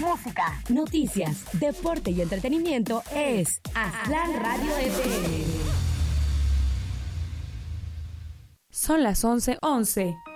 música, noticias, deporte y entretenimiento es Aztlán Radio FM. Son las 11:11.